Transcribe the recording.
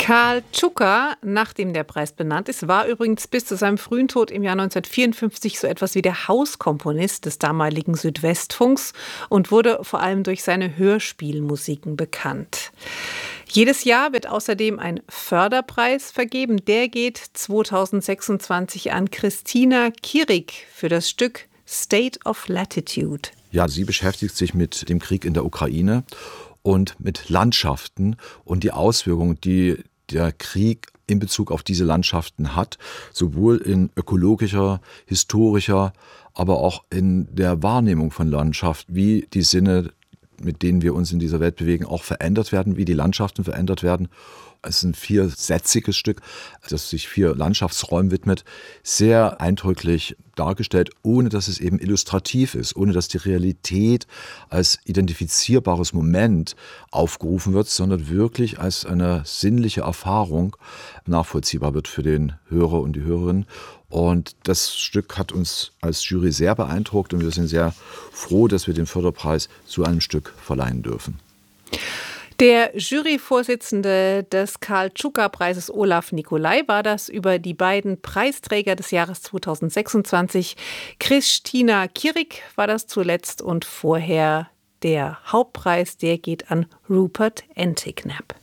Karl Tschuka, nach dem der Preis benannt ist, war übrigens bis zu seinem frühen Tod im Jahr 1954 so etwas wie der Hauskomponist des damaligen Südwestfunks und wurde vor allem durch seine Hörspielmusiken bekannt. Jedes Jahr wird außerdem ein Förderpreis vergeben. Der geht 2026 an Christina Kierig für das Stück State of Latitude. Ja, sie beschäftigt sich mit dem Krieg in der Ukraine und mit Landschaften und die Auswirkungen, die der Krieg in Bezug auf diese Landschaften hat, sowohl in ökologischer, historischer, aber auch in der Wahrnehmung von Landschaft, wie die Sinne, mit denen wir uns in dieser Welt bewegen, auch verändert werden, wie die Landschaften verändert werden. Es ist ein viersätziges Stück, das sich 4 Landschaftsräumen widmet, sehr eindrücklich dargestellt, ohne dass es eben illustrativ ist, ohne dass die Realität als identifizierbares Moment aufgerufen wird, sondern wirklich als eine sinnliche Erfahrung nachvollziehbar wird für den Hörer und die Hörerin. Und das Stück hat uns als Jury sehr beeindruckt und wir sind sehr froh, dass wir den Förderpreis zu einem Stück verleihen dürfen. Der Juryvorsitzende des Karl-Tschuka-Preises, Olaf Nicolai, war das. Über die beiden Preisträger des Jahres 2026. Christina Kierig war das zuletzt und vorher der Hauptpreis, der geht an Rupert Enticknap.